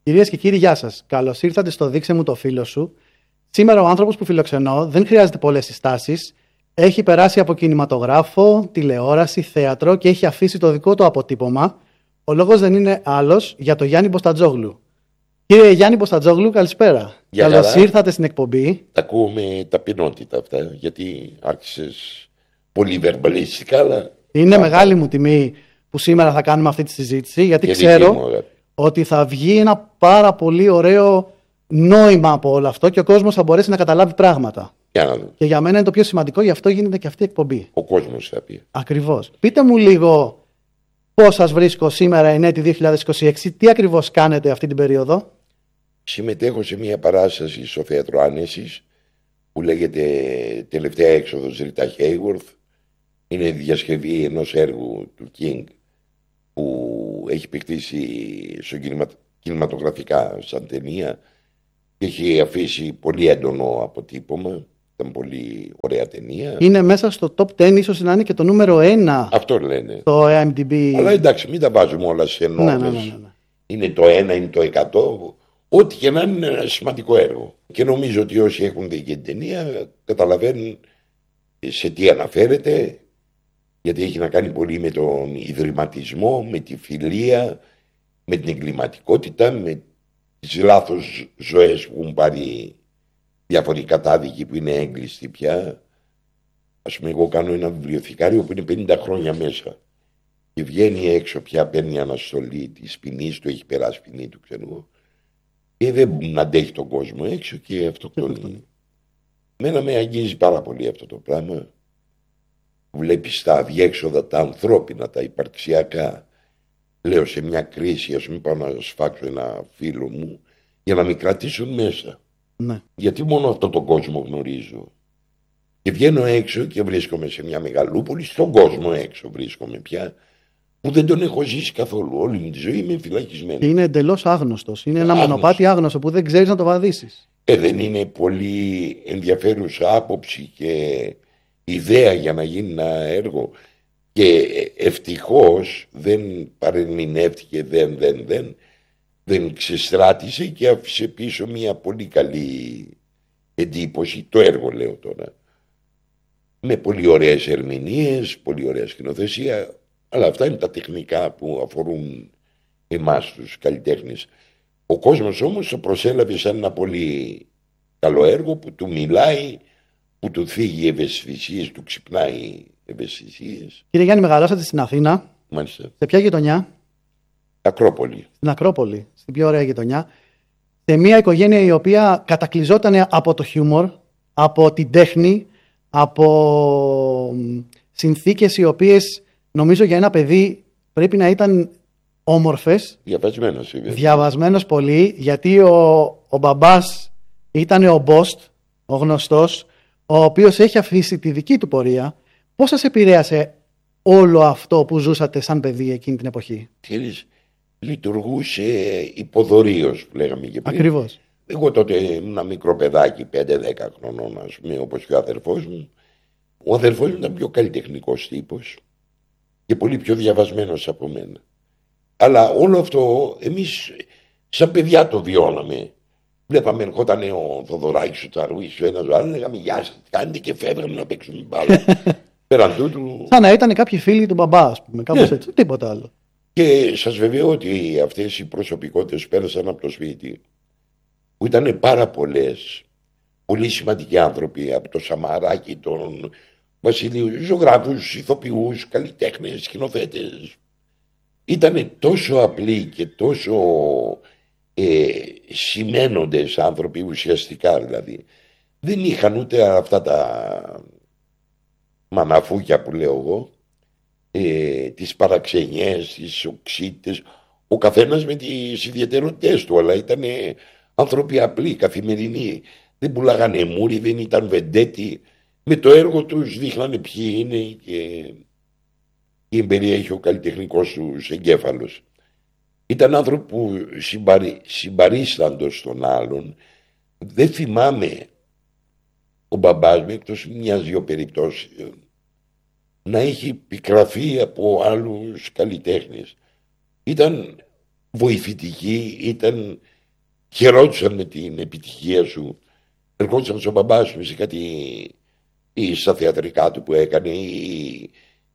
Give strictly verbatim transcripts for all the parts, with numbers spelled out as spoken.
Κυρίες και κύριοι, γεια σας. Καλώς ήρθατε στο Δείξε μου το φίλο σου. Σήμερα ο άνθρωπος που φιλοξενώ δεν χρειάζεται πολλές συστάσεις. Έχει περάσει από κινηματογράφο, τηλεόραση, θέατρο και έχει αφήσει το δικό του αποτύπωμα. Ο λόγος δεν είναι άλλος για τον Γιάννη Μποστατζόγλου. Κύριε Γιάννη Μποστατζόγλου, καλησπέρα. Καλώς ήρθατε στην εκπομπή. Τα ακούω με ταπεινότητα αυτά, γιατί άρχισες πολύ βερμπαλιστικά, αλλά... Είναι μεγάλη μου τιμή που σήμερα θα κάνουμε αυτή τη συζήτηση, γιατί και ξέρω μου, ότι θα βγει ένα πάρα πολύ ωραίο νόημα από όλο αυτό και ο κόσμος θα μπορέσει να καταλάβει πράγματα. Για να δω. Και για μένα είναι το πιο σημαντικό, γι' αυτό γίνεται και αυτή η εκπομπή. Ο κόσμος θα πει. Ακριβώς. Πείτε μου λίγο πώς σας βρίσκω σήμερα, ενέτη δύο χιλιάδες είκοσι έξι, τι ακριβώς κάνετε αυτή την περίοδο. Συμμετέχω σε μια παράσταση στο Θέατρο Άνεσης που λέγεται Τελευταία έξοδος Ρίτα Χέιγουρθ. Είναι διασκευή ενός έργου του King που έχει παιχτήσει στο κινηματο... κινηματογραφικά σαν ταινία και έχει αφήσει πολύ έντονο αποτύπωμα. Ήταν πολύ ωραία ταινία. Είναι μέσα στο top δέκα, ίσως να είναι και το νούμερο ένα. Αυτό λένε. Το άι εμ ντι μπι. Αλλά εντάξει, μην τα βάζουμε όλα σε νόμες. Ναι, ναι, ναι, ναι. Είναι το ένα, είναι το εκατό. Ό,τι και να είναι ένα σημαντικό έργο. Και νομίζω ότι όσοι έχουν δει και την ταινία καταλαβαίνουν σε τι αναφέρεται, γιατί έχει να κάνει πολύ με τον ιδρυματισμό, με τη φιλία, με την εγκληματικότητα, με τις λάθος ζωές που έχουν πάρει διάφοροι κατάδικοι που είναι έγκλειστοι πια. Ας πούμε, εγώ κάνω ένα βιβλιοθηκάριο που είναι πενήντα χρόνια μέσα και βγαίνει έξω πια, παίρνει αναστολή της ποινής του, έχει περάσει ποινή του, ξέρω εγώ, και δεν αντέχει τον κόσμο έξω και αυτοκτονεί. Μένα με αγγίζει πάρα πολύ αυτό το πράγμα. Βλέπεις τα αδιέξοδα, τα ανθρώπινα, τα υπαρξιακά. Λέω σε μια κρίση, ας πούμε, πάω να σφάξω ένα φίλο μου για να με κρατήσουν μέσα. Ναι. Γιατί μόνο αυτόν τον κόσμο γνωρίζω. Και βγαίνω έξω και βρίσκομαι σε μια μεγαλούπολη, στον κόσμο έξω βρίσκομαι πια, που δεν τον έχω ζήσει καθόλου. Όλη μου τη ζωή είμαι φυλακισμένη. Και είναι εντελώς άγνωστος. Είναι ένα Άγνωστος. μονοπάτι άγνωστο που δεν ξέρεις να το βαδίσεις. Ε, δεν είναι πολύ ενδιαφέρουσα άποψη και ιδέα για να γίνει ένα έργο. Και ευτυχώς δεν παρεμηνεύτηκε, δεν, δεν, δεν, δεν ξεστράτησε και άφησε πίσω μια πολύ καλή εντύπωση. Το έργο λέω τώρα. Με πολύ ωραίες ερμηνείες, πολύ ωραία σκηνοθεσία, αλλά αυτά είναι τα τεχνικά που αφορούν εμάς τους καλλιτέχνες. Ο κόσμος όμως το προσέλαβε σαν ένα πολύ καλό έργο που του μιλάει, που του θίγει ευαισθησίες, του ξυπνάει ευαισθησίες. Κύριε Γιάννη, μεγαλώσατε στην Αθήνα. Μάλιστα. Σε ποια γειτονιά? Ακρόπολη. Στην Ακρόπολη, στην πιο ωραία γειτονιά. Σε μια οικογένεια η οποία κατακλυζόταν από το χιούμορ, από την τέχνη, από συνθήκες οι οποίες νομίζω για ένα παιδί πρέπει να ήταν όμορφες. Διαβασμένος. Διαβασμένος πολύ, γιατί ο, ο μπαμπάς ήταν ο Μπόστ, ο γνωστός, ο οποίος έχει αφήσει τη δική του πορεία. Πώς σας επηρέασε όλο αυτό που ζούσατε σαν παιδί εκείνη την εποχή? Ξέρεις, λειτουργούσε υποδωρίος, που λέγαμε και πριν. Ακριβώς. Εγώ τότε ήμουν ένα μικρό παιδάκι, πέντε δέκα χρονών, ας πούμε, όπως και ο αδερφός μου. Ο αδερφός μου ήταν πιο καλλιτεχνικός τύπος και πολύ πιο διαβασμένος από μένα. Αλλά όλο αυτό εμείς σαν παιδιά το βιώναμε. Βλέπαμε, ερχόταν ο Θοδωράκης, ο Τσαρούης, ο ένας ο άλλος, λέγαμε γεια σας, κάνετε, και φεύγαμε να παίξουμε μπάλα. Πέραν τούτου. Σαν να ήταν κάποιοι φίλοι του μπαμπά, ας πούμε, κάπως Ναι. έτσι, τίποτα άλλο. Και σας βεβαιώ ότι αυτές οι προσωπικότητες πέρασαν από το σπίτι, που ήταν πάρα πολλές, πολύ σημαντικοί άνθρωποι, από το Σαμαράκι, τον Βασιλείου, ζωγράφους, ηθοποιούς, καλλιτέχνες, σκηνοθέτες. Ήταν τόσο απλοί και τόσο ε, σημαίνοντες άνθρωποι, ουσιαστικά δηλαδή. Δεν είχαν ούτε αυτά τα μαναφούκια που λέω εγώ, ε, τις παραξενιές, τις οξύτητες, ο καθένας με τις ιδιαιτερότητες του, αλλά ήταν άνθρωποι απλοί, καθημερινοί. Δεν πουλάγανε μούρι, δεν ήταν βεντέτη. Με το έργο τους δείχνανε ποιοι είναι και τι εμπεριέχει ο καλλιτεχνικός τους εγκέφαλος. Ήταν άνθρωποι που συμπαρι... συμπαρίσταντο στον άλλον. Δεν θυμάμαι ο μπαμπάς μου, εκτός μιας-δυο περιπτώσεων, να έχει πικραφεί από άλλους καλλιτέχνες. Ήταν βοηθητικοί, ήταν χαιρόντουσαν με την επιτυχία σου. Ερχόντουσαν στον μπαμπά σου σε κάτι ή στα θεατρικά του που έκανε ή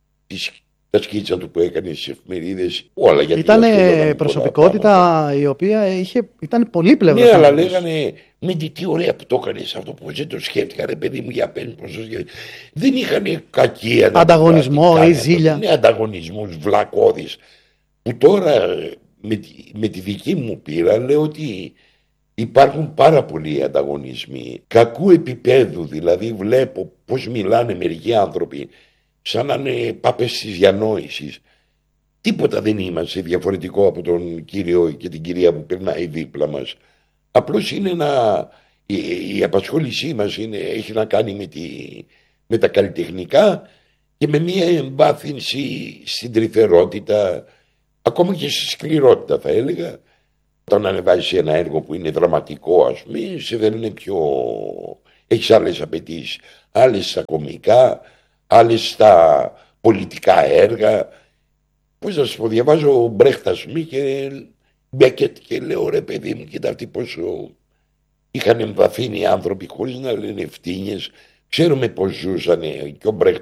τα σκίτσα του που έκανε στις εφημερίδες. Όλα γιατί ήταν προσωπικότητα η οποία είχε, ήταν πολύπλευρη. Ναι, αλλά λέγανε με τι, τι ωραία που το έκανες αυτό, πώς δεν το σκέφτηκα ρε παιδί μου, για πέντε πώς το σκέφτηκα. Δεν είχαν κακή ανταγωνισμό ή ζήλια. Ναι, ανταγωνισμούς βλακώδεις. Που τώρα με τη, με τη δική μου πείρα λέω ότι υπάρχουν πάρα πολλοί ανταγωνισμοί κακού επίπεδου. Δηλαδή βλέπω πως μιλάνε μερικοί άνθρωποι σαν να είναι πάπες της διανόησης. Τίποτα δεν είμαστε διαφορετικό από τον κύριο και την κυρία που περνάει δίπλα μας. Απλώς είναι να, η, η απασχόλησή μας είναι, έχει να κάνει με, τη, με τα καλλιτεχνικά και με μια εμβάθυνση στην τρυφερότητα, ακόμα και στη σκληρότητα θα έλεγα. Όταν ανεβάζεις ένα έργο που είναι δραματικό, ας πούμε, σε δεν πιο... έχεις άλλες απαιτήσεις, άλλες στα κωμικά, άλλες στα πολιτικά έργα. Πώς να σου πω, διαβάζω Μπρέχτ, ας πούμε, και Μπέκετ και λέω ρε παιδί μου, κοίτα αυτοί πόσο είχαν εμβαθύνει οι άνθρωποι χωρίς να λένε ευθύνες. Ξέρουμε πως ζούσαν και ο Μπρέχτ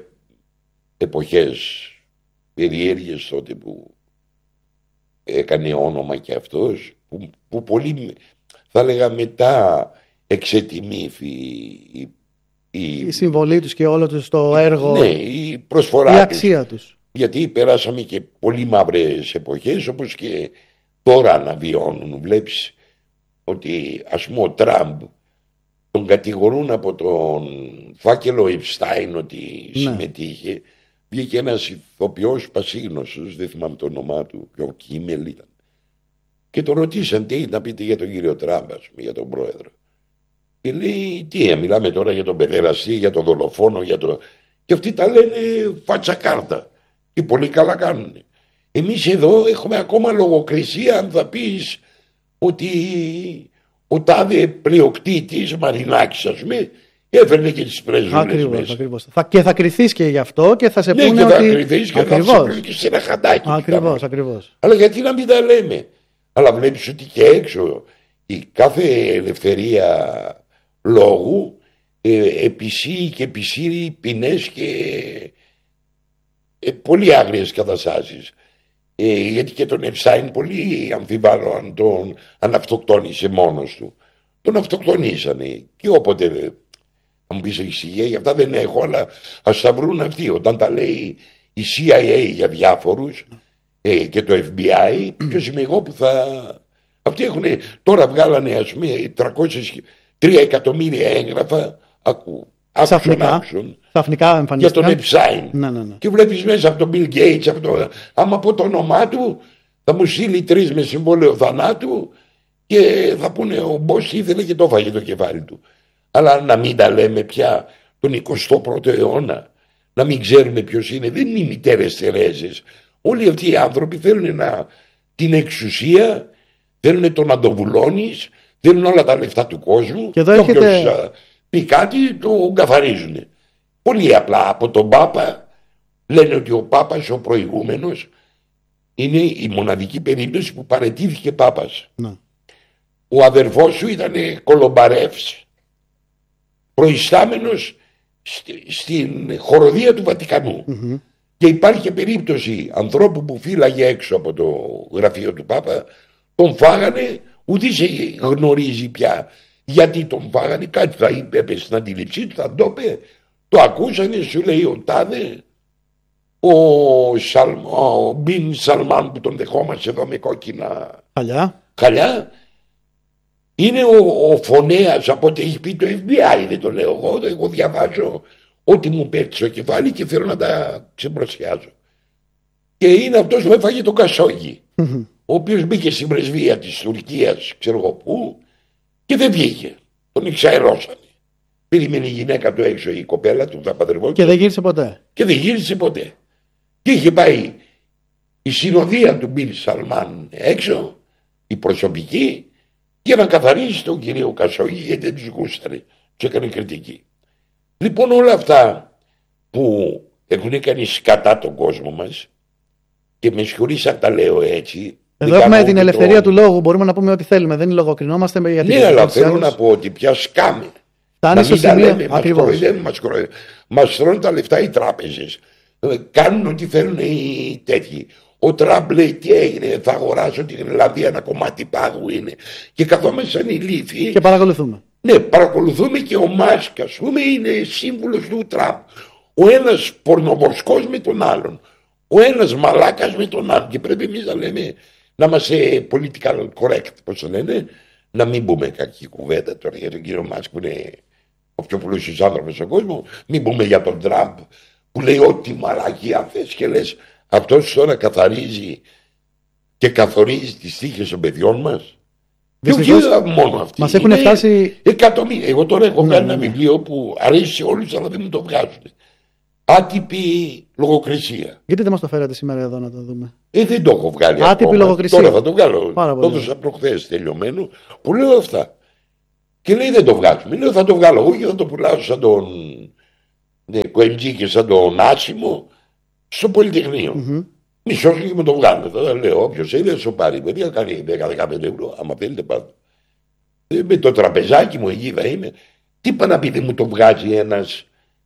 εποχές περίεργες τότε που έκανε όνομα και αυτός, που, που πολύ θα έλεγα μετά εξετιμήθη η, η, η συμβολή τους και όλο τους το έργο, ναι, η προσφορά, η αξία τους. τους. Γιατί περάσαμε και πολύ μαύρες εποχές, όπως και τώρα αναβιώνουν. Βλέπεις ότι ας πούμε ο Τραμπ τον κατηγορούν από τον φάκελο Επστάιν ότι ναι. συμμετείχε. Βγήκε ένας ηθοποιός πασίγνωστος, δεν θυμάμαι το όνομά του, και ο Κίμελ ήταν. Και τον ρωτήσαν τι να πείτε για τον κύριο Τραμπ, ας πούμε, για τον πρόεδρο. Και λέει, τι, μιλάμε τώρα για τον παιδεραστή, για τον δολοφόνο, για το... Και αυτοί τα λένε φάτσα κάρτα. Και πολύ καλά κάνουν. Εμείς εδώ έχουμε ακόμα λογοκρισία αν θα πεις ότι ο τάδε πλειοκτήτης Μαρινάκης, ας πούμε, έφερνε και τις πρέζουλες ακριβώς, μέσα. Ακριβώς. Θα, και θα κρυθείς και γι' αυτό και θα σε ναι, πούνε και ότι... θα κρυθείς και ακριβώς. Θα σε πούνε και σε ένα χαντάκι. Ακριβώς, ακριβώς. Αλλά γιατί να μην τα λέμε. Αλλά βλέπεις ότι και έξω η κάθε ελευθερία λόγου ε, επισύει και επισύρει ποινές και ε, πολύ άγριες καταστάσεις. Ε, γιατί και τον Επστάιν πολύ αμφιβάλλω αν τον αν αυτοκτόνησε μόνος του. Τον αυτοκτονήσανε και όποτε... Αν μου πεις εξηγία, για αυτά δεν έχω, αλλά ας τα βρουν αυτοί. Όταν τα λέει η σι άι έι για διάφορους ε, και το εφ μπι άι, ποιος είμαι εγώ που θα... Αυτοί έχουν, τώρα βγάλανε ας πούμε τρία εκατομμύρια έγγραφα, ακού, Ξαφνικά, ξαφνικά για τον Επστάιν. Ναι, ναι, ναι. Και βλέπεις μέσα από τον Bill Gates, από το, άμα πω το όνομά του, θα μου στείλει τρεις με συμβόλαιο θανάτου και θα πούνε ο Μπός ήθελε και το έφαγε το κεφάλι του. Αλλά να μην τα λέμε πια τον εικοστό πρώτο αιώνα, να μην ξέρουμε ποιος είναι. Δεν είναι οι μητέρες Τερέζες. Όλοι αυτοί οι άνθρωποι θέλουν να, την εξουσία, θέλουν το να το βουλώνεις, θέλουν όλα τα λεφτά του κόσμου. Και εδώ έχετε... όποιος πει κάτι το καθαρίζουν. Πολύ απλά από τον Πάπα λένε ότι ο Πάπας, ο προηγούμενος, είναι η μοναδική περίπτωση που παραιτήθηκε Πάπας. Ναι. Ο αδερφός σου ήταν Κολομπαρεύς, προϊστάμενος στη, στην χοροδία του Βατικανού. Mm-hmm. Και υπάρχει και περίπτωση ανθρώπου που φύλαγε έξω από το γραφείο του Πάπα, τον φάγανε, ούτε σε γνωρίζει πια γιατί τον φάγανε, κάτι θα είπε, έπεσε στην αντίληψή του, θα το είπε, το ακούσανε, σου λέει ο τάδε, ο, Σαλ, ο Μπιν Σαλμάν που τον δεχόμαστε εδώ με κόκκινα χαλιά, χαλιά είναι ο, ο φωνέας από ό,τι έχει πει το εφ μπι άι, δεν το λέω εγώ, εγώ διαβάζω ό,τι μου πέφτει στο κεφάλι και θέλω να τα ξεπροσιάζω. Και είναι αυτός που έφαγε τον Κασόγγι, mm-hmm. ο οποίος μπήκε στην πρεσβεία της Τουρκίας, ξέρω εγώ πού, και δεν βγήκε. Τον εξαερώσανε. Περίμενε η γυναίκα του έξω, η κοπέλα του, τα παντρευόταν. Και δεν γύρισε ποτέ. Και δεν γύρισε ποτέ. Και είχε πάει η συνοδεία του Μπιν Σαλμάν έξω, η προσωπική, για να καθαρίσει τον κύριο Κασόγγι, γιατί δεν τους γούσταρε. Τους έκανε κριτική. Λοιπόν, όλα αυτά που έχουν κάνει σκατά τον κόσμο μας, και με συγχωρείς αν τα λέω έτσι, Εδώ έχουμε την ελευθερία το... του λόγου. Μπορούμε να πούμε ό,τι θέλουμε. Δεν λογοκρινόμαστε για την ναι, αλλά θέλω άλλους. να πω ότι πια σκάμε. Φτάνει στο σημείο. Μας τρώνε τα λεφτά οι τράπεζες. Κάνουν ό,τι θέλουν οι τέτοιοι. Ο Τραμπ λέει τι έγινε, θα αγοράσω την Ελλάδα, ένα κομμάτι πάγου είναι. Και καθόμαστε σαν ηλίθιοι. Και παρακολουθούμε. Ναι, παρακολουθούμε και ο Μάσκ, ας πούμε, είναι σύμβουλος του Τραμπ. Ο ένας πορνοβοσκός με τον άλλον. Ο ένας μαλάκας με τον άλλον. Και πρέπει εμείς να λέμε, να είμαστε political correct, πώς το λένε, να μην πούμε κακή κουβέντα τώρα για τον κύριο Μάσκ που είναι ο πιο πλούσιος άνθρωπος στον κόσμο. Μην πούμε για τον Τραμπ που λέει ό,τι μαλακία θες και λες. Αυτός τώρα καθαρίζει και καθορίζει τις τύχες των παιδιών μας. Και όχι μόνο αυτοί. Μας έχουν φτάσει εκατομμύρια. Εγώ τώρα έχω βγάλει ναι, ένα ναι. βιβλίο που αρέσει σε όλους, αλλά δεν μου το βγάζουν. Άτυπη λογοκρισία. Γιατί δεν μας το φέρατε σήμερα εδώ να το δούμε? Ε, δεν το έχω βγάλει. Άτυπη ακόμα. Λογοκρισία. Τώρα θα το βγάλω. Το έδωσα προχθές τελειωμένο. Που λέω αυτά. Και λέει δεν το βγάζουμε. Λέω θα το βγάλω εγώ και θα το πουλάω σαν τον ναι, Κοεμτζή και σαν τον Άσιμο στο Πολυτεχνείο. Mm-hmm. Μισό και με το βγάλουμε. Τώρα λέω: όποιο θέλει, θα σου πάρει. Παιδιά, κάνει δέκα με δεκαπέντε ευρώ. Άμα θέλετε, πάρτε. Με το τραπεζάκι μου εκεί θα είμαι. Τι είπα να πει, δεν μου το βγάζει ένας.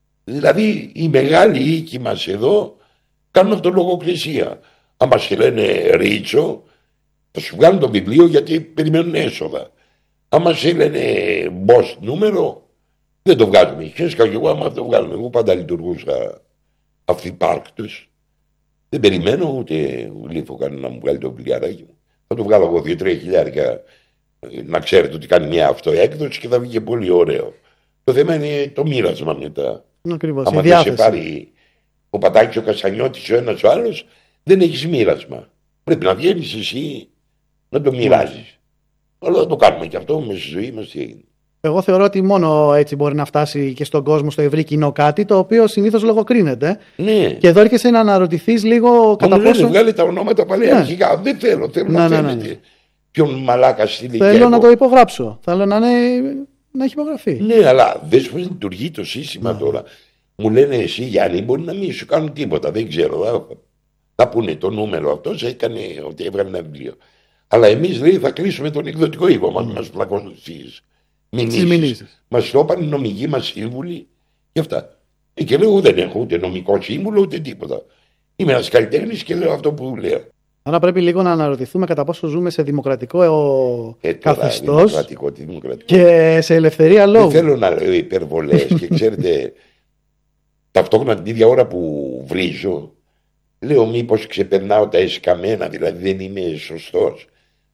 Δηλαδή, οι μεγάλοι οίκοι μας εδώ κάνουν αυτολογοκρισία. Άμα σε λένε Ρίτσο, θα σου βγάλουν το βιβλίο γιατί περιμένουν έσοδα. Άμα σε λένε boss νούμερο, δεν το βγάζουμε. Χέσκα και εγώ, άμα το βγάλουμε. Εγώ πάντα λειτουργούσα αυθυπάρκτος. Δεν περιμένω ούτε γλύφω κανένα να μου βγάλει το βιβλιαράκι μου. Θα το βγάλω εγώ δύο-τρία χιλιάρικα να ξέρετε ότι κάνει μια αυτοέκδοση και θα βγει και πολύ ωραίο. Το θέμα είναι το μοίρασμα μετά. Ακριβώς. Άμα δεν σε πάρει ο Πατάκης, ο Κασανιώτης, ο ένας ο άλλος, δεν έχεις μοίρασμα. Πρέπει να βγαίνεις εσύ να το μοιράζεις. Αλλά θα το κάνουμε και αυτό μέσα στη ζωή μας. Εγώ θεωρώ ότι μόνο έτσι μπορεί να φτάσει και στον κόσμο, στο ευρύ κοινό κάτι το οποίο συνήθως λογοκρίνεται. Ναι. Και εδώ έρχεσαι να αναρωτηθείς λίγο κατά πόσο. πόσο. Μου βγάλει τα ονόματα πάλι ναι. αρχικά. Δεν θέλω, θέλω ναι, να ναι, φαίνεται. Ναι, ναι. Ποιον μαλάκα στη ηλικία. Θέλω να το υπογράψω. Θέλω να, είναι... να έχει υπογραφεί. Ναι, αλλά δεν σου λειτουργεί το σύστημα ναι. τώρα. Μου λένε εσύ Γιάννη, μπορεί να μην σου κάνουν τίποτα. Δεν ξέρω. Θα πούνε το νούμερο αυτό, έκανε ότι έβγαλε ένα βιβλίο. Αλλά εμείς λέει θα κλείσουμε τον εκδοτικό οίκο μας, mm. μας πλακώσουν στις μηνύσεις. Μας το είπαν οι νομικοί μας σύμβουλοι και αυτά. Ε, και λέω δεν έχω ούτε νομικό σύμβουλο ούτε τίποτα. Είμαι ένας καλλιτέχνης και λέω αυτό που λέω. Άρα πρέπει λίγο να αναρωτηθούμε κατά πόσο ζούμε σε δημοκρατικό ε, καθεστώς δημοκρατικό, δημοκρατικό. και σε ελευθερία λόγου. Δεν θέλω να λέω υπερβολές και ξέρετε ταυτόχρονα την ίδια ώρα που βρίζω λέω μήπως ξεπερνάω τα εσκαμμένα, δηλαδή δεν είμαι σωστός.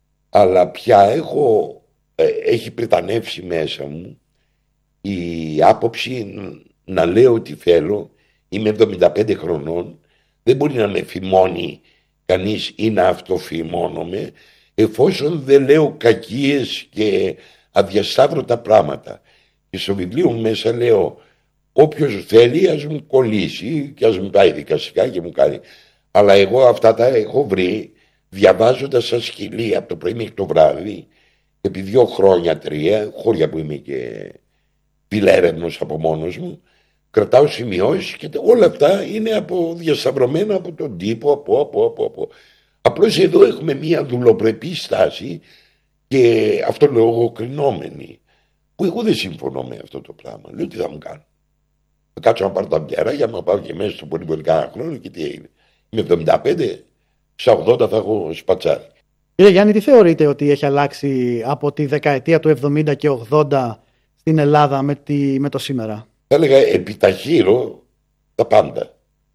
Αλλά πια έχω, ε, έχει πρετανεύσει μέσα μου η άποψη να λέω ότι θέλω. Είμαι εβδομήντα πέντε χρονών, δεν μπορεί να με φημώνει κανείς ή να αυτοφημώνομαι εφόσον δεν λέω κακίες και αδιασταύρωτα πράγματα. Και στο βιβλίο μου μέσα λέω όποιος θέλει ας μου κολλήσει και ας μου πάει δικαστικά και μου κάνει. Αλλά εγώ αυτά τα έχω βρει διαβάζοντας σαν σκυλή από το πρωί μέχρι το βράδυ επί δύο χρόνια, τρία, χώρια που είμαι και φιλέρευνος από μόνος μου, κρατάω σημειώσεις και όλα αυτά είναι από, διασταυρωμένα από τον τύπο, από, από, από, από. Απλώς εδώ έχουμε μια δουλοπρεπή στάση και αυτολογοκρινόμενη που εγώ δεν συμφωνώ με αυτό το πράγμα. Λέω τι θα μου κάνω. Θα κάτσω να πάρω τα μπιαράκια, να πάω και μέσα στο πολυβολικά χρόνο και τι έγινε. Είμαι εβδομήντα πέντε, στα ογδόντα θα έχω σπατσάρει. Κύριε Γιάννη, τι θεωρείτε ότι έχει αλλάξει από τη δεκαετία του εβδομήντα και ογδόντα στην Ελλάδα με, τη, με το σήμερα? Θα έλεγα επιταχύρω τα πάντα.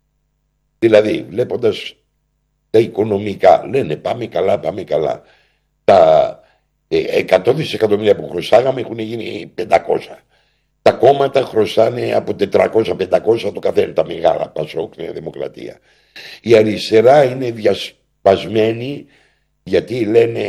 Δηλαδή βλέποντας τα οικονομικά, λένε πάμε καλά, πάμε καλά. Τα εκατό δισεκατομμύρια που χρωστάγαμε έχουν γίνει πεντακόσια. Τα κόμματα χρωστάνε από τετρακόσια πεντακόσια το καθένα, τα μεγάλα, Πασόκ, Νέα Δημοκρατία. Η αριστερά είναι διασπασμένη γιατί λένε,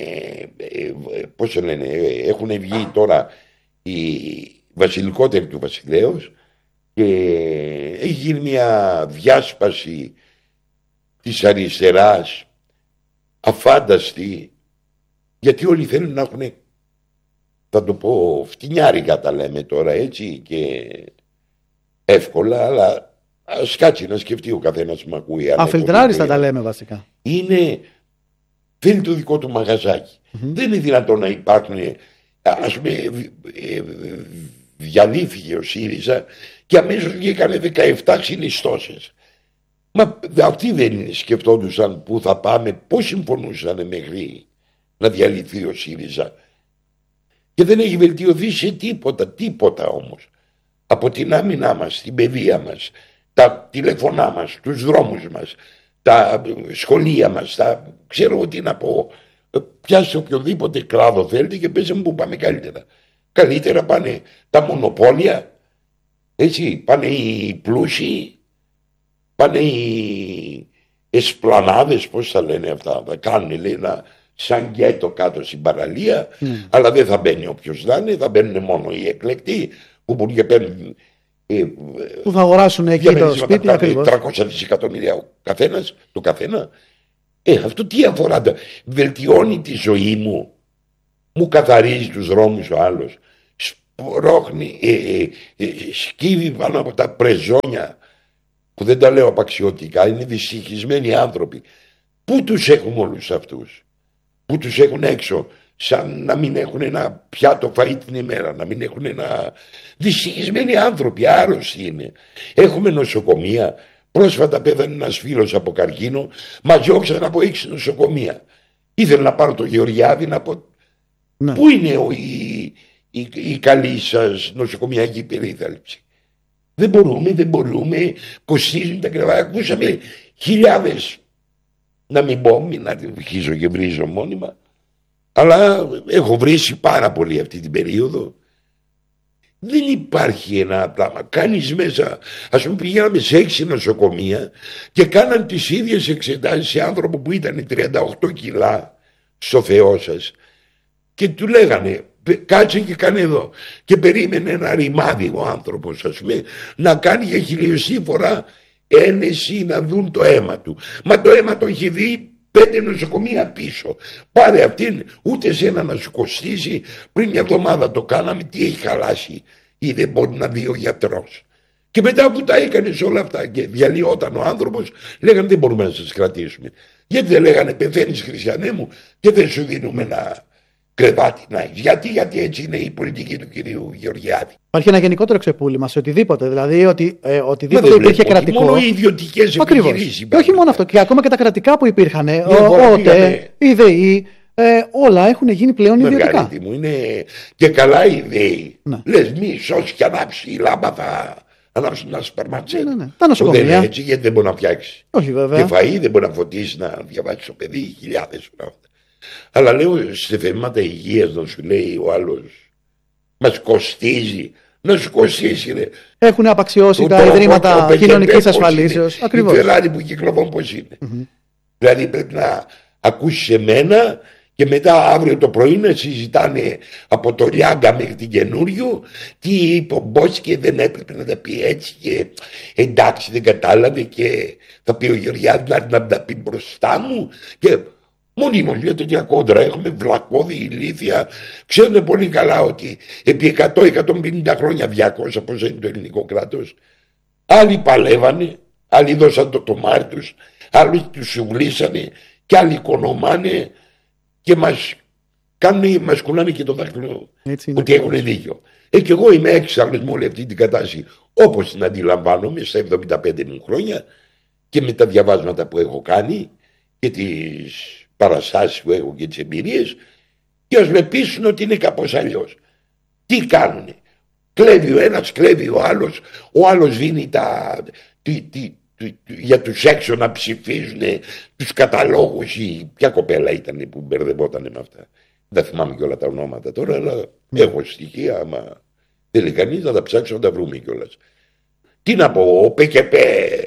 πώς το λένε, έχουν βγει τώρα οι βασιλικότεροι του βασιλέως και έχει γίνει μια διάσπαση της αριστεράς αφάνταστη γιατί όλοι θέλουν να έχουν, θα το πω, φτηνιάρικα τα λέμε τώρα έτσι και εύκολα, αλλά ας κάτσει να σκεφτεί ο καθένας που με ακούει. Αφιλτράριστα τα λέμε βασικά. Είναι, θέλει το δικό του μαγαζάκι. Mm-hmm. Δεν είναι δυνατόν να υπάρχουν, ας πούμε, διαλύθηκε ο ΣΥΡΙΖΑ και αμέσως βγήκανε δεκαεπτά συνιστώσεις. Μα αυτοί δεν σκεφτόντουσαν πού θα πάμε, πώς συμφωνούσαν μέχρι να διαλυθεί ο ΣΥΡΙΖΑ. Και δεν έχει βελτιωθεί σε τίποτα, τίποτα όμως. Από την άμυνά μας, την παιδεία μας, τα τηλεφωνά μας, τους δρόμους μας, τα σχολεία μας, τα ξέρω τι να πω. Πιάσε οποιοδήποτε κλάδο θέλετε και πες μου που πάμε καλύτερα. Καλύτερα πάνε τα μονοπόλια, έτσι, πάνε οι πλούσιοι, πάνε οι εσπλανάδες, πώς θα λένε αυτά, θα κάνουν, λέει, ένα σαν γκέτο κάτω στην παραλία, mm. αλλά δεν θα μπαίνει όποιος θα είναι, θα μπαίνουν μόνο οι εκλεκτοί που μπορούν και παίρνουν, ε, που θα αγοράσουν εκεί το σπίτι ακριβώς. τριακόσια δισεκατομμύρια ο καθένας, το καθένα. Ε, αυτό τι αφορά, βελτιώνει τη ζωή μου, μου καθαρίζει τους δρόμους ο άλλος, σπρώχνει, ε, ε, ε, σκύβει πάνω από τα πρεζόνια, που δεν τα λέω απαξιωτικά, είναι δυστυχισμένοι άνθρωποι. Πού τους έχουμε όλους αυτούς, πού τους έχουν έξω, σαν να μην έχουν ένα πιάτο φαΐ την ημέρα, να μην έχουν ένα... Δυστυχισμένοι άνθρωποι, άρρωστοι είναι. Έχουμε νοσοκομεία. Πρόσφατα πέθανε ένας φίλος από καρκίνο, μας διώξαν από έξι νοσοκομεία. Ήθελα να πάρω το Γεωργιάδη να πω, ναι. Πού είναι ο, η, η, η καλή σας νοσοκομιακή περίθαλψη. Δεν μπορούμε, δεν μπορούμε, κοστίζουν τα κρεβάτια. Ακούσαμε χιλιάδες, να μην πω, μην αρχίζω και βρίζω μόνιμα, αλλά έχω βρήσει πάρα πολύ αυτή την περίοδο. Δεν υπάρχει ένα πράγμα. Κάνεις μέσα, ας πούμε, πηγαίναμε σε έξι νοσοκομεία και κάναν τις ίδιες εξετάσεις σε άνθρωπο που ήταν τριάντα οκτώ κιλά, στο Θεό σας, και του λέγανε κάτσε και κάνε εδώ, και περίμενε ένα ρημάδι ο άνθρωπος, ας πούμε, να κάνει για χιλιοστή φορά ένεση να δουν το αίμα του. Μα το αίμα το έχει δει πέντε νοσοκομεία πίσω. Πάρε αυτήν, ούτε σένα να σου κοστίσει. Πριν μια εβδομάδα το κάναμε, τι έχει χαλάσει ή δεν μπορεί να δει ο γιατρός. Και μετά που τα έκανες όλα αυτά και διαλυόταν ο άνθρωπος, λέγανε δεν μπορούμε να σας κρατήσουμε. Γιατί δεν λέγανε πεθαίνεις χριστιανέ μου και δεν σου δίνουμε ένα κρεβάτι να έχεις. Γιατί, γιατί έτσι είναι η πολιτική του κυρίου Γεωργιάδη. Υπάρχει ένα γενικότερο ξεπούλημα σε οτιδήποτε. Δηλαδή ότι ε, οτιδήποτε υπήρχε κρατικό. Μόνο οι ιδιωτικές επιχειρήσεις. Και όχι μόνο αυτό. Και ακόμα και τα κρατικά που υπήρχαν. Ο ΟΤΕ, η ΔΕΗ, ε, όλα έχουν γίνει πλέον ιδιωτικά. Μου είναι και καλά η ΔΕΗ. Ναι. Λες μη σώσει και ανάψει η λάμπα, θα ανάψει ένα σπαρματζέ. Ναι, ναι. Τα νοσοκομεία. Δεν είναι έτσι, γιατί δεν μπορεί να φτιάξει. Όχι βέβαια. Και φαΐ δεν μπορεί να φωτίσει, να διαβάσει το παιδί, χιλιάδες πράγματα. Αλλά λέω σε θέματα υγείας να σου λέει ο άλλος, μας κοστίζει. Να σου κοστίσει, ρε. Έχουν απαξιώσει το, τα το, ιδρύματα κοινωνικής ασφαλίσεως. Ακριβώς. Η Φεράρι που κυκλοφορούν πώς είναι. Mm-hmm. Δηλαδή πρέπει να ακούσεις εμένα και μετά αύριο το πρωί να συζητάνε από το Λιάγκα μέχρι την Καινούριο τι είπε ο Μπόσκε, δεν έπρεπε να τα πει έτσι και εντάξει δεν κατάλαβε και θα πει ο Γεωργιάδης να, να τα πει μπροστά μου και... Μονίμως για τέτοια κόντρα έχουμε βλακώδη ηλίθεια. Ξέρουν πολύ καλά ότι επί εκατό με εκατόν πενήντα χρόνια, διακόσια πώς είναι το ελληνικό κράτος, άλλοι παλεύανε, άλλοι δώσαν το τομάρι τους, άλλοι τους σουβλήσανε και άλλοι οικονομάνε και μας, κάνουν, μας κουνάνε και το δάχτυλο ότι έχουν δίκιο. Ε, και εγώ είμαι έξαλλος με όλη αυτή την κατάσταση όπως την αντιλαμβάνομαι στα εβδομήντα πέντε μου χρόνια και με τα διαβάσματα που έχω κάνει και τις παραστάσεις που έχω και τις εμπειρίες, και ας με πείσουν ότι είναι κάπως αλλιώς. Τι κάνουνε? Κλέβει ο ένας, κλέβει ο άλλος, ο άλλος δίνει τα, τι, τι, τι, για τους έξω να ψηφίζουν τους καταλόγους. Ή ποια κοπέλα ήταν που μπερδευόταν με αυτά? Δεν θυμάμαι και όλα τα ονόματα τώρα, αλλά mm. έχω στοιχεία, άμα θέλει κανείς να τα ψάξει να τα βρούμε κιόλας. Τι να πω, ο ΠΚΠ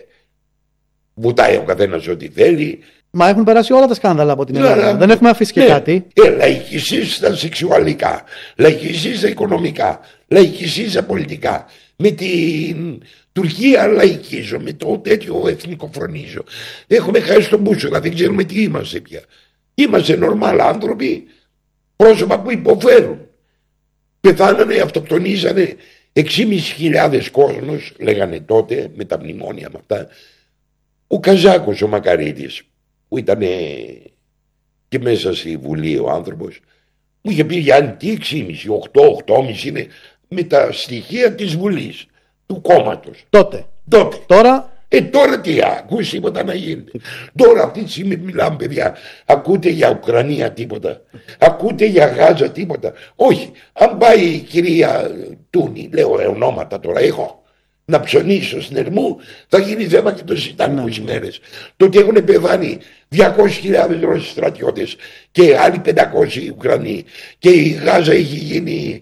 βουτάει ο καθένας ό,τι θέλει. Μα έχουν περάσει όλα τα σκάνδαλα από την Ελλάδα. Δεν έχουμε αφήσει και ναι, κάτι. Ε, λαϊκισείς στα σεξουαλικά, λαϊκισείς στα οικονομικά, λαϊκισείς στα πολιτικά. Με την Τουρκία λαϊκίζω, με το τέτοιο εθνικό φρονίζω. Έχουμε χάσει τον μπούσουλα, δεν ξέρουμε τι είμαστε πια. Είμαστε νορμάλ άνθρωποι, πρόσωπα που υποφέρουν. Πεθάνανε, αυτοκτονίζανε έξι χιλιάδες πεντακόσιοι κόσμος, λέγανε τότε με τα μνημόνια με αυτά. Ο Καζάκος ο Μακαρίτης, που ήταν και μέσα στη Βουλή ο άνθρωπος, μου είχε πει Γιάννη τι έξι κόμμα πέντε, οκτώ, οκτώ κόμμα πέντε είναι με τα στοιχεία της Βουλής, του κόμματος. Τότε. Τότε. Τώρα. Ε, τώρα τι, ακούς τίποτα να γίνεται. Τώρα αυτή τη στιγμή μιλάμε, παιδιά. Ακούτε για Ουκρανία τίποτα. Ακούτε για Γάζα τίποτα. Όχι. Αν πάει η κυρία Τούνη, λέω ε, ονόματα τώρα έχω, να ψωνίσω στην Ερμού, θα γίνει θέμα και το συζητάνε είκοσι μέρες. Το ότι έχουν πεθάνει διακόσιες χιλιάδες Ρώσοι στρατιώτες και άλλοι πεντακόσιοι Ουκρανοί και η Γάζα έχει γίνει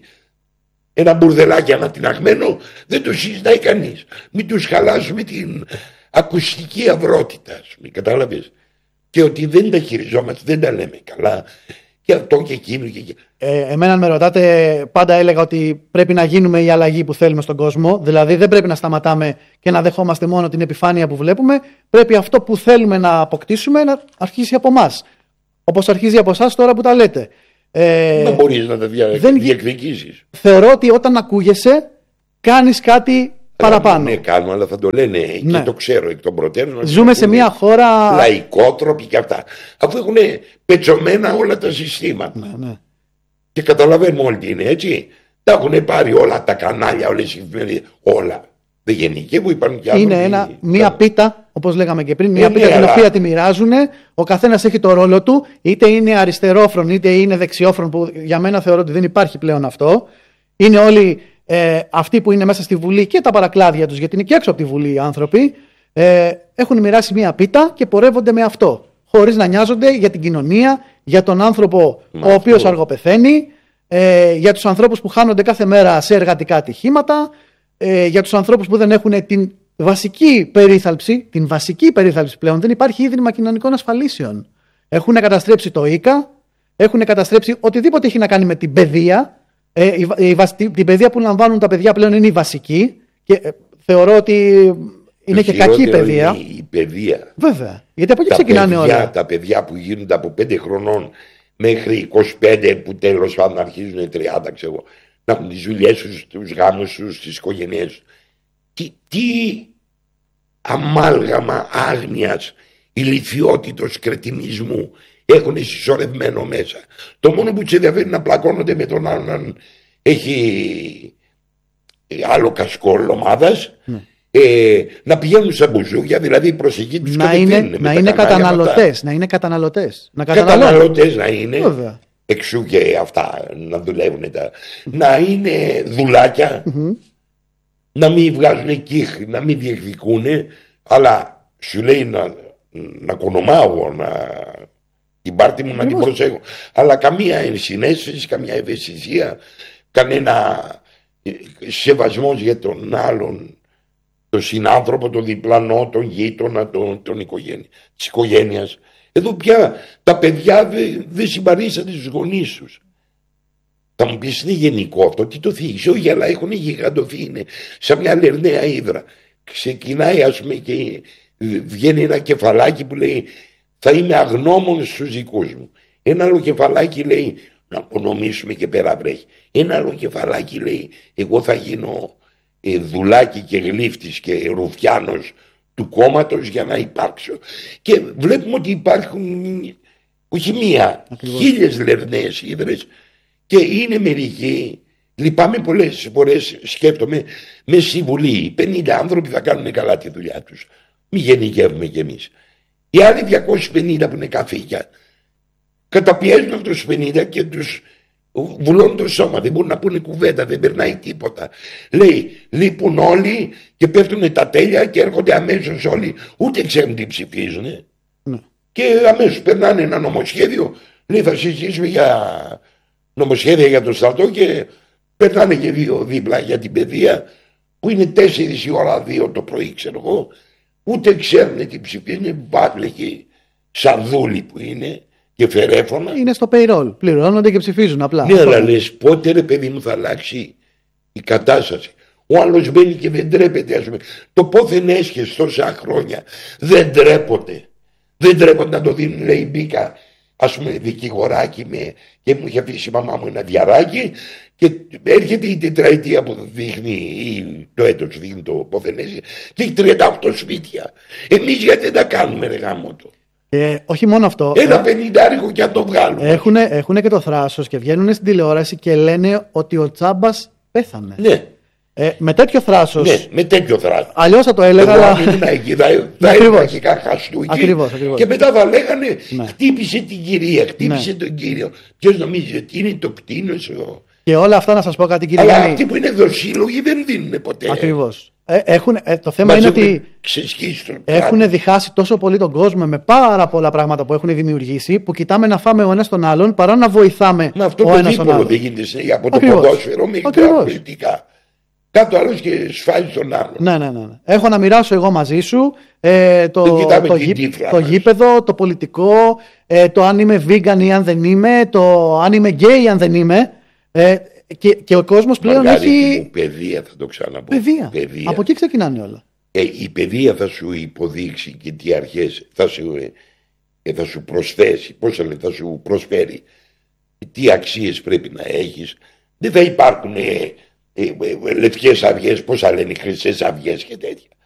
ένα μπουρδελάκι ανατιναγμένο, δεν το συζητάει κανείς. Μην τους χαλάσουμε την ακουστική αυρότητα, μην κατάλαβες. Και ότι δεν τα χειριζόμαστε, δεν τα λέμε καλά. Και αυτό και εκείνο και εκείνο. Ε, εμένα με ρωτάτε, πάντα έλεγα ότι πρέπει να γίνουμε η αλλαγή που θέλουμε στον κόσμο. Δηλαδή δεν πρέπει να σταματάμε και να δεχόμαστε μόνο την επιφάνεια που βλέπουμε. Πρέπει αυτό που θέλουμε να αποκτήσουμε να αρχίσει από εμάς. Όπως αρχίζει από εσάς τώρα που τα λέτε. Ε, να μπορείς να τα δια... δεν... διεκδικήσεις. Θεωρώ ότι όταν ακούγεσαι κάνεις κάτι παραπάνω. Ναι, κάνουμε, αλλά θα το λένε ναι. Και το ξέρω εκ των προτέρων. Ζούμε σε μια χώρα λαϊκότροπη και αυτά. Αφού έχουν πετσωμένα όλα τα συστήματα. Ναι, ναι. Και καταλαβαίνουμε όλοι τι είναι, έτσι. Τα έχουν πάρει όλα τα κανάλια, όλες οι εφημερίδες, όλα. Δεν γενικοί που υπάρχουν κι άλλοι. Είναι ένα, μια πίτα, όπως λέγαμε και πριν, μια ε, πίτα ναι, την αλλά... οποία τη μοιράζουν. Ο καθένας έχει το ρόλο του, είτε είναι αριστερόφρον, είτε είναι δεξιόφρον, που για μένα θεωρώ ότι δεν υπάρχει πλέον αυτό. Είναι όλοι ε, αυτοί που είναι μέσα στη Βουλή και τα παρακλάδια τους, γιατί είναι και έξω από τη Βουλή οι άνθρωποι, ε, έχουν μοιράσει μια πίτα και πορεύονται με αυτό. Χωρίς να νοιάζονται για την κοινωνία, για τον άνθρωπο Μα ο οποίος αργοπεθαίνει, ε, για τους ανθρώπους που χάνονται κάθε μέρα σε εργατικά ατυχήματα, ε, για τους ανθρώπους που δεν έχουν την βασική περίθαλψη, την βασική περίθαλψη πλέον. Δεν υπάρχει ίδρυμα κοινωνικών ασφαλίσεων. Έχουν καταστρέψει το ΙΚΑ, έχουν καταστρέψει οτιδήποτε έχει να κάνει με την παιδεία. Ε, η, η, η, την παιδεία που λαμβάνουν τα παιδιά πλέον είναι η βασική και ε, θεωρώ ότι είναι και κακή παιδεία. Είναι η παιδεία. Βέβαια. Γιατί από εκεί ξεκινάνε παιδιά, όλα. Τα παιδιά που γίνονται από πέντε χρονών μέχρι είκοσι πέντε που τέλος πάντων αρχίζουν τριάντα, ξέρω, να έχουν τις δουλειές τους, τους γάμους τους, τις οικογένειές τους. Τι, τι αμάλγαμα άγνοιας, ηλιθιότητος, κρετινισμού έχουν συσσωρευμένο μέσα. Το μόνο που τους ενδιαφέρει να πλακώνονται με τον άλλον αν έχει άλλο κασκόλ ομάδας, ναι. ε, να πηγαίνουν στα μπουζούκια, δηλαδή η προσοχή τους να είναι, να είναι καταναλωτές, να είναι καταναλωτές. Να καταναλωτές να είναι. Βέβαια. Εξού και αυτά να δουλεύουν τα. Να είναι δουλάκια, mm-hmm. να μην βγάζουν κύχη, να μην διεκδικούν, αλλά σου λέει να, να κονομάω, να την πάρτη μου να την προσέχω. Αλλά καμία ενσυναίσθηση, καμία ευαισθησία, κανένα σεβασμός για τον άλλον, τον συνάνθρωπο, τον διπλανό, τον γείτονα, τον, τον οικογένεια, της οικογένειας. Εδώ πια τα παιδιά δεν δε συμπαρίστανται στους γονείς τους. Θα μου πεις είναι γενικό αυτό, τι το θίγει, όχι, αλλά έχουν γιγαντωθεί, είναι σαν μια λερναία ύδρα. Ξεκινάει ας πούμε και βγαίνει ένα κεφαλάκι που λέει θα είμαι αγνώμων στους δικούς μου. Ένα άλλο κεφαλάκι λέει να απονομήσουμε και πέρα βρέχει. Ένα άλλο κεφαλάκι λέει εγώ θα γίνω ε, δουλάκι και γλύφτης και ρουφιάνος του κόμματος για να υπάρξω. Και βλέπουμε ότι υπάρχουν όχι μία, Ακριβώς. χίλιες λερναίες ύδρες και είναι μερικοί. Λυπάμαι πολλές φορές, σκέφτομαι με συμβουλή. πενήντα άνθρωποι θα κάνουν καλά τη δουλειά τους. Μη γενικεύουμε κι εμείς. Οι άλλοι διακόσιοι πενήντα που είναι καθήκια καταπιέζουν αυτούς τους πενήντα και τους βουλώνουν το σώμα. Δεν μπορούν να πούνε κουβέντα, δεν περνάει τίποτα. Λέει, λείπουν όλοι και πέφτουν τα τέλεια και έρχονται αμέσως όλοι. Ούτε ξέρουν τι ψηφίζουν. Ναι. Και αμέσως περνάνε ένα νομοσχέδιο. Λέει, θα συζητήσουμε για νομοσχέδια για το στρατό και περνάνε και δύο δίπλα για την παιδεία που είναι τέσσερις η ώρα δύο το πρωί, ξέρω εγώ. Ούτε ξέρουν τι ψηφίζουν. Είναι βάβλεκοι σαρδούλοι που είναι. Και φερέφωνα. Είναι στο payroll. Πληρώνονται και ψηφίζουν απλά. Ναι, αλλά λες πότε ρε παιδί μου θα αλλάξει η κατάσταση. Ο άλλος μπαίνει και δεν τρέπεται, ας πούμε. Το πόθεν έσχες τόσα χρόνια δεν τρέπονται. Δεν τρέπονται να το δίνουν, λέει, μπήκα, ας πούμε, δικηγοράκι με, και μου είχε αφήσει η μαμά μου ένα διαράκι και έρχεται η τετραετία που δείχνει, ή το έτος δείχνει το πόθεν έσχες, και έχει τριάντα οκτώ σπίτια. Εμείς γιατί δεν τα κάνουμε, ρε γάμο το. Και όχι μόνο αυτό. Ένα πενηντάρικο και αν το βγάλουν. Έχουν και το θράσος και βγαίνουν στην τηλεόραση και λένε ότι ο Τσάμπας πέθανε. Ναι. Ε, με τέτοιο θράσος. Ναι, με τέτοιο θράσος. Αλλιώς θα το έλεγα. Εγώ αλλά... αν ήμουν εκεί, θα, θα έλεγα και καχαστούκι. Ακριβώς, ακριβώς. Και μετά θα λέγανε, ναι. χτύπησε την κυρία, χτύπησε ναι. τον κύριο. Ποιος νομίζει ότι είναι το κτίνος. Ο... Και όλα αυτά να σας πω κάτι, κύριε Αλλά Γιάννη. αυτοί που είναι δοσύλλογοι δεν δίνουν ποτέ. Ακριβώς. Ε, έχουν, ε, το θέμα Μας είναι ότι έχουν διχάσει τόσο πολύ τον κόσμο με πάρα πολλά πράγματα που έχουν δημιουργήσει, που κοιτάμε να φάμε ο ένας τον άλλον παρά να βοηθάμε Μα αυτό ο το ένας τον δίπολο άλλον. δεν γίνεται από το Ακριβώς. ποδόσφαιρο μέχρι τα πολιτικά. Κάτω άλλος και σφάζει τον άλλον. Ναι, ναι, ναι. Έχω να μοιράσω εγώ μαζί σου ε, το, το, το, γή, το γήπεδο, το πολιτικό, ε, το αν είμαι vegan ή αν δεν είμαι, το αν είμαι gay ή αν δεν είμαι. Ε, και, και ο κόσμος πλέον Μαργαρίτη έχει. Μου, παιδεία θα το ξαναπώ. Παιδεία. παιδεία. Από εκεί ξεκινάνε όλα. Ε, η παιδεία θα σου υποδείξει και τι αρχές θα σου, ε, θα σου προσθέσει, πώς θα, λέει, θα σου προσφέρει, τι αξίες πρέπει να έχεις. Δεν θα υπάρχουν ε, ε, ε, λευκές αυγές, πώς θα λένε, χρυσές αυγές και τέτοια.